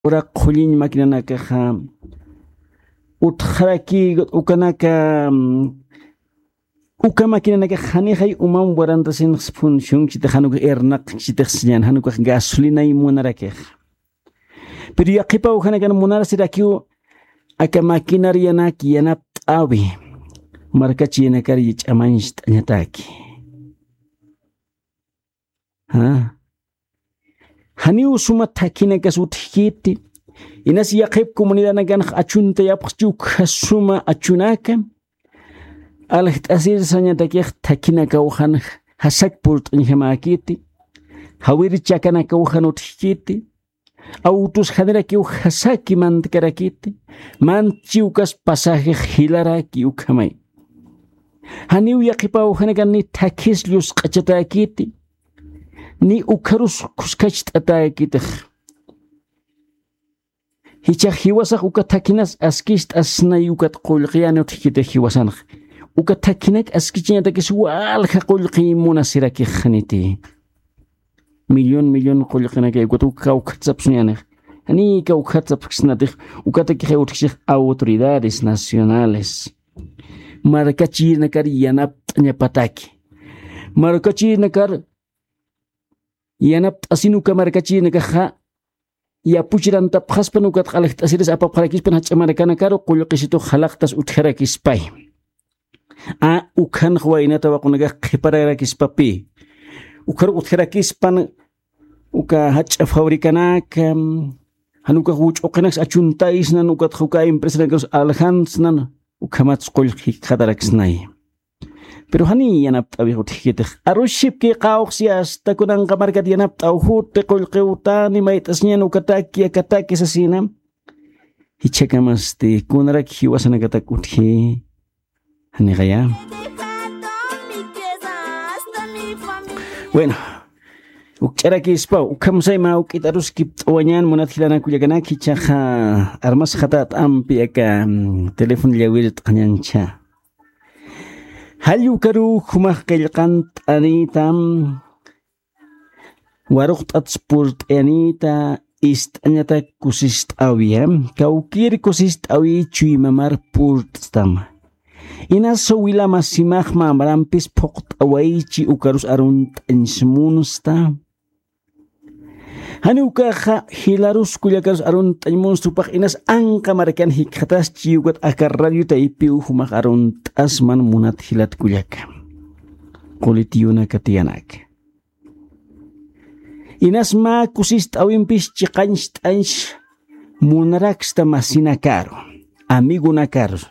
ora qhullin makinanakaqa utqharaki ukanaka uka makinanaka qhaniqay uman warantasin función chita hanuka ernaq chita xñan hanuka gasolina y munarakej pero yaqipa uhanaka munarasirakiu aka maquinarianaki yanap t'awi markachi yanakari ch'amanch t'añataki haniu suma takinaka sutkiti inas yaqip comunidad nagan achunta yapqchuk suma achunaka alht asir sañataki takinaka uhan hasak purt inhamakiti hawir chakanaka uhan utkiti autos haderaki uhasaki mantkarakiti manchiukas pasaje hilaraki ukhamay haniu yaqipa uhanaka ni takislius qachatakiti ni ukarus kuskachtatakitij hichaq hiwasaq uka takinas askist asnay ukat qullqiyani utkitij hiwasanaq uka takinak askichiñatakis walqa qullqi munasirakijniti millón qullqinaka ukat uka ukatsapsuñanej ani ka ukatsapsnatij ukatakij utkij autoridades nacionales markachirnakar yanap t'añapataki markachirnakar yanap asinuka markachirnakaqa yapuchiranta phaspan ukat qaliq asiris apapqarakispan hach'amarakanakaro qullqisito halaqtas utjarakispay ukhan waynata waqunaka qhipararakispapi ukar utjarakispan uka hach'a fabrikanaka hanuka huch'uqinas achuntaisnan ukat huka empresanakas alhansnan ukamats qullqi qadarakisnay pero hani yanap t'awi utkitij arushipki qawqsi hasta kunanqa markat yanap t'awhuti qullqiwtani mayt'asñan ukataki akataki sasina hichakamasti kunaraki hiwasanakatak utji haniqaya bueno ukch'arakispa ukhamsayma uk'itaruski t'uwañan munatjilanakullakanaki chaqa armas khatat ampi aka teléfono llawir t'qañancha Halyukaru humaq qillqant anitam waruq t'atspurt anita ist'añata kusist awiya kawkir kusist awi chuymamar purtstam inaso wila masimaq mamrampis phuqt awaychi ukarus arunt insmunsta hani ukaqa hilarus kullakarus arunt insmunstupaq inas anqa markan hikhatas chiukat akar radio taypiu humaq arunt asman munat hilat kullaka qulitiyuna katiyanak inas ma kusist awimpis chiqanch t'anch munaraksta masinakaro amigunakaro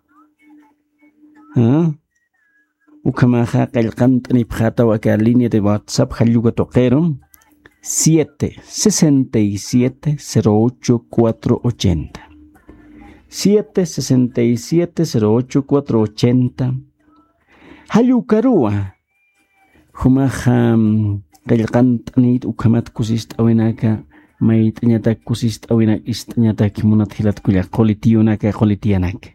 ukamaqa qillqantani phata waka línea de WhatsApp halluga toqero 767-08480 767-08480 Halyukarua humaqa qillqant'anit ukamat kusist awinaka mayt'añatak kusist awina ist'añatak munat hilat kulla qolitiyunaka qolitiyanaka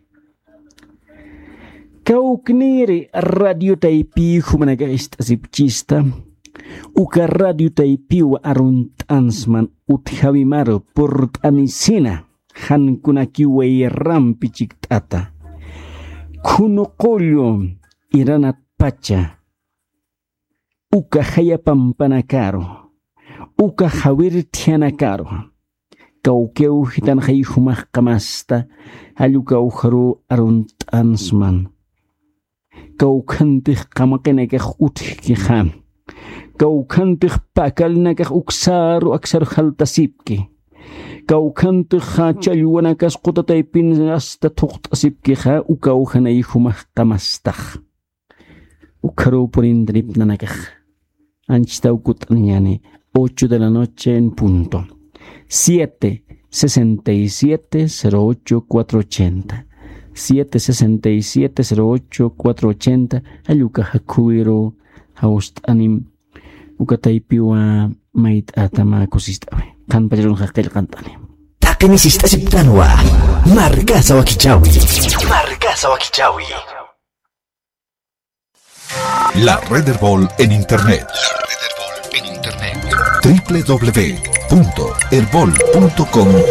Kaukniri radio taypi humanaka istasipchista uka radio taypiwa aruntansman utjawimaro portanisina hankunaki wayrampi chiktata kunuqullu iranat pacha uka hayapampanakaro uka hawirtianakaro kaukeu hitan hayhumaq qamasta halluka uharu aruntansman kaukantij qamaqinakaq utkija kaukantij pakalnakaq uksaru aksaru haltasipki kaukantij challwanakas qutataypin hasta tuqtasipkija ukauhanay humaq qamastaj ukaru porindripnanakaq anchita ukut'añani 8 de la noche en punto 767-08480 767-08480 Halyuka hakuiro haust'anim ukataypiwa mayt'atama kusistawi qanpallarun qillqant'ani taqnis istasiptanwa markasa wakichawi La Red Herbol en Internet. www.herbol.com